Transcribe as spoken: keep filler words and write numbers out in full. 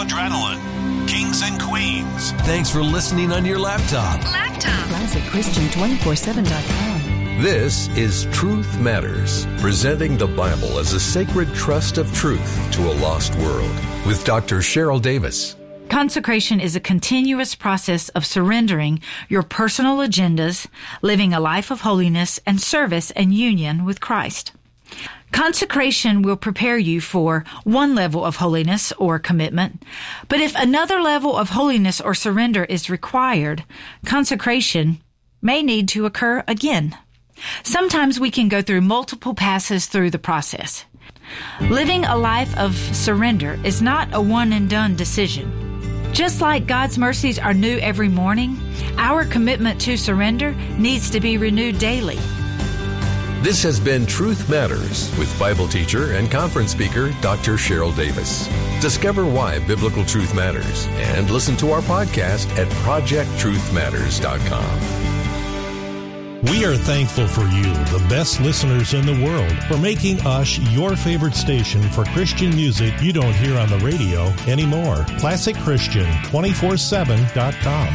Adrenaline. Kings and Queens. Thanks for listening on your laptop. Laptop. Classic Christian two four seven dot com. This is Truth Matters, presenting the Bible as a sacred trust of truth to a lost world, with Doctor Cheryl Davis. Consecration is a continuous process of surrendering your personal agendas, living a life of holiness and service and union with Christ. Consecration will prepare you for one level of holiness or commitment, but if another level of holiness or surrender is required, consecration may need to occur again. Sometimes we can go through multiple passes through the process. Living a life of surrender is not a one-and-done decision. Just like God's mercies are new every morning, our commitment to surrender needs to be renewed daily. This has been Truth Matters with Bible teacher and conference speaker Doctor Cheryl Davis. Discover why biblical truth matters and listen to our podcast at project truth matters dot com. We are thankful for you, the best listeners in the world, for making us your favorite station for Christian music you don't hear on the radio anymore. classic christian two four seven dot com.